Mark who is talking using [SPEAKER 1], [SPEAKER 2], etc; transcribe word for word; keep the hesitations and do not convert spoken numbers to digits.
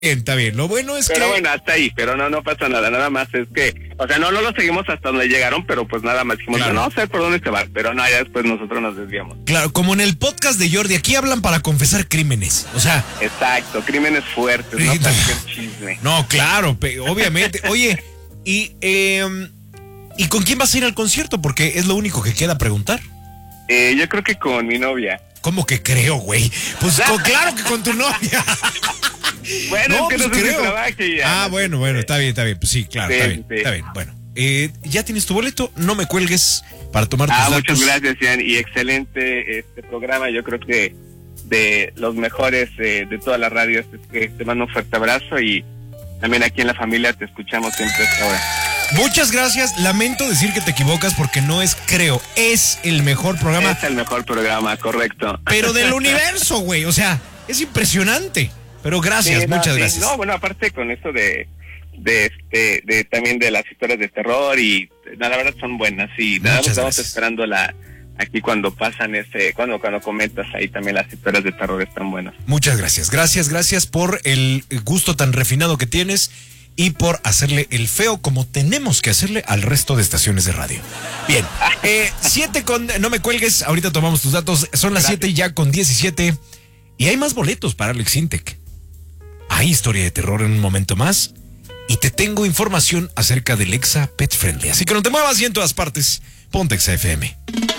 [SPEAKER 1] Bien, está bien. Lo bueno es
[SPEAKER 2] pero
[SPEAKER 1] que...
[SPEAKER 2] Pero bueno, hasta ahí, pero no, no pasa nada, nada más es que, o sea, no, no lo seguimos hasta donde llegaron, pero pues nada más dijimos, claro. no sé por dónde se va, pero no, ya después nosotros nos desviamos.
[SPEAKER 1] Claro, como en el podcast de Jordi, aquí hablan para confesar crímenes, o sea...
[SPEAKER 2] Exacto, crímenes fuertes, no cualquier chisme.
[SPEAKER 1] No, claro, obviamente. Oye, y, eh, ¿y con quién vas a ir al concierto? Porque es lo único que queda preguntar.
[SPEAKER 2] Eh, yo creo que con mi novia.
[SPEAKER 1] ¿Cómo que creo, güey? Pues con, claro que con tu novia.
[SPEAKER 2] Bueno,
[SPEAKER 1] no,
[SPEAKER 2] es que
[SPEAKER 1] pues
[SPEAKER 2] no sé
[SPEAKER 1] creo.
[SPEAKER 2] si trabaje ya.
[SPEAKER 1] Ah, bueno, bueno, está bien, está bien. Pues sí, claro, sí, está bien, sí. está bien. Bueno, eh, ya tienes tu boleto, no me cuelgues para tomar tus
[SPEAKER 2] ah,
[SPEAKER 1] datos.
[SPEAKER 2] Muchas gracias, Ian, y excelente este programa. Yo creo que de los mejores eh, de todas las radios. Eh, te mando un fuerte abrazo y también aquí en la familia te escuchamos siempre a esta hora.
[SPEAKER 1] Muchas gracias. Lamento decir que te equivocas porque no es creo, es el mejor programa.
[SPEAKER 2] Es el mejor programa, correcto.
[SPEAKER 1] Pero del universo, güey, o sea, es impresionante. Pero gracias, sí, no, muchas sí, gracias.
[SPEAKER 2] No, bueno, aparte con esto de de este de también de las historias de terror y no, la verdad son buenas y nada más estamos esperando la aquí cuando pasan ese cuando cuando comentas ahí también las historias de terror están buenas.
[SPEAKER 1] Muchas gracias. Gracias, gracias por el gusto tan refinado que tienes y por hacerle el feo como tenemos que hacerle al resto de estaciones de radio. Bien, eh, siete con, no me cuelgues, ahorita tomamos tus datos, son las siete ya con diecisiete y hay más boletos para Alex Intec. Hay historia de terror en un momento más y te tengo información acerca del Exa Pet Friendly, así que no te muevas y en todas partes, ponte Exa F M.